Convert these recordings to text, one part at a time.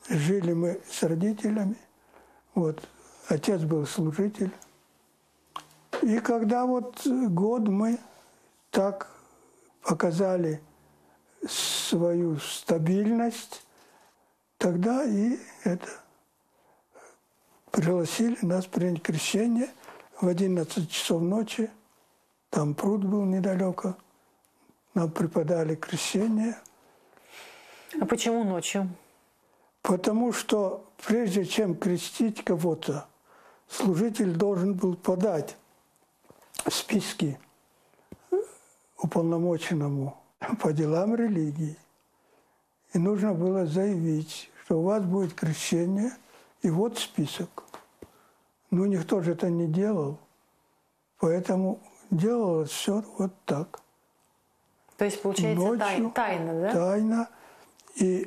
жили мы с родителями. Вот, отец был служитель. И когда вот год мы так показали свою стабильность, тогда и пригласили нас принять крещение в 11 часов ночи. Там пруд был недалеко. Нам преподали крещение. А почему ночью? Потому что прежде чем крестить кого-то, служитель должен был подать списки уполномоченному по делам религии. И нужно было заявить, что у вас будет крещение, и вот список. Но никто же это не делал, поэтому делалось все вот так. То есть, получается, ночью, тайна, да? Тайна. И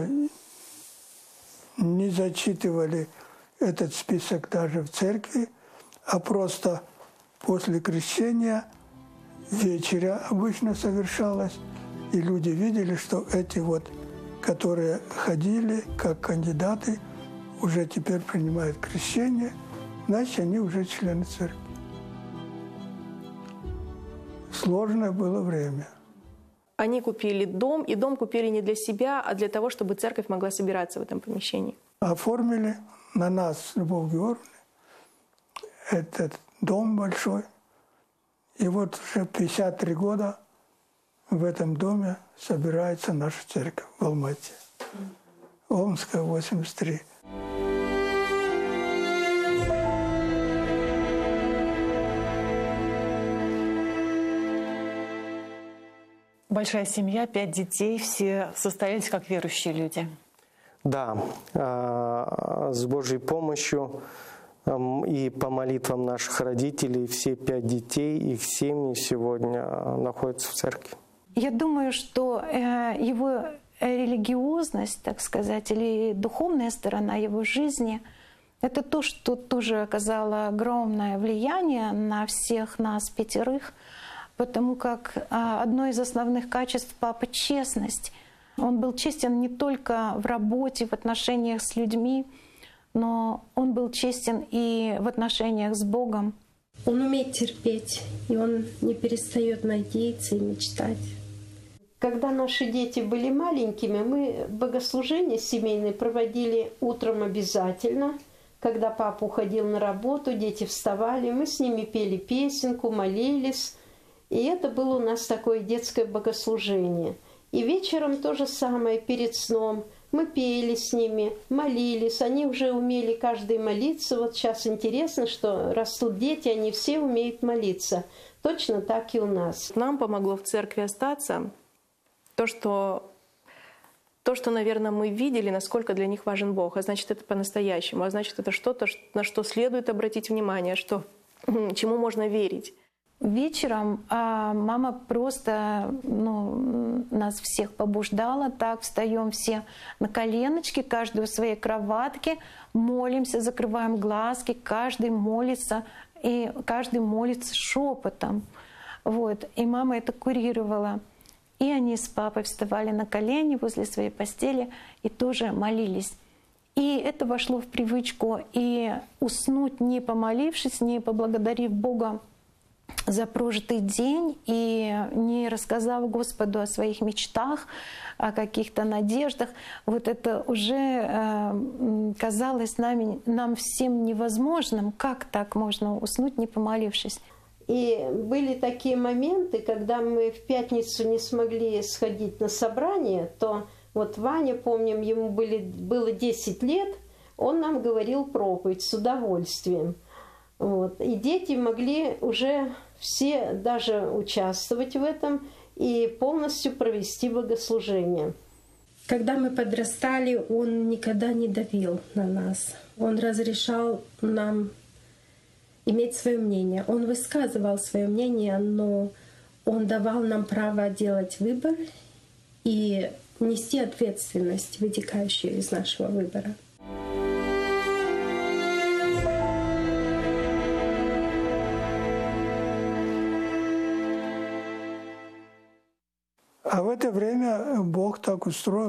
не зачитывали этот список даже в церкви, а просто после крещения вечеря обычно совершалось, и люди видели, что эти вот, которые ходили как кандидаты, уже теперь принимают крещение, значит, они уже члены церкви. Сложное было время. Они купили дом, и дом купили не для себя, а для того, чтобы церковь могла собираться в этом помещении. Оформили на нас с Любовью Георгиевной этот дом большой. И вот уже 53 года в этом доме собирается наша церковь в Алмате. Омская, 83. Большая семья, 5 детей, все состоялись как верующие люди. Да, с Божьей помощью и по молитвам наших родителей все 5 детей, их семьи сегодня находятся в церкви. Я думаю, что его религиозность, так сказать, или духовная сторона его жизни — это то, что тоже оказало огромное влияние на всех нас 5, потому как одно из основных качеств папы — честность. Он был честен не только в работе, в отношениях с людьми, но он был честен и в отношениях с Богом. Он умеет терпеть, и он не перестает надеяться и мечтать. Когда наши дети были маленькими, мы богослужение семейное проводили утром обязательно. Когда папа уходил на работу, дети вставали, мы с ними пели песенку, молились. И это было у нас такое детское богослужение. И вечером то же самое, перед сном. Мы пели с ними, молились. Они уже умели каждый молиться. Вот сейчас интересно, что растут дети, они все умеют молиться. Точно так и у нас. Нам помогло в церкви остаться то, что, наверное, мы видели, насколько для них важен Бог. А значит, это по-настоящему. А значит, это что-то, на что следует обратить внимание, чему можно верить. Вечером мама просто нас всех побуждала. Так, встаем все на коленочки, каждый у своей кроватке, молимся, закрываем глазки, каждый молится, и каждый молится шепотом. Вот. И мама это курировала. И они с папой вставали на колени возле своей постели и тоже молились. И это вошло в привычку. И уснуть, не помолившись, не поблагодарив Бога за прожитый день и не рассказав Господу о своих мечтах, о каких-то надеждах, вот это уже казалось нам всем невозможным. Как так можно уснуть, не помолившись? И были такие моменты, когда мы в пятницу не смогли сходить на собрание, то вот Ваня, помним, ему было 10 лет, он нам говорил проповедь с удовольствием. Вот. И дети могли уже все даже участвовать в этом и полностью провести богослужение. Когда мы подрастали, он никогда не давил на нас. Он разрешал нам иметь свое мнение. Он высказывал свое мнение, но он давал нам право делать выбор и нести ответственность, вытекающую из нашего выбора. А в это время Бог так устроил,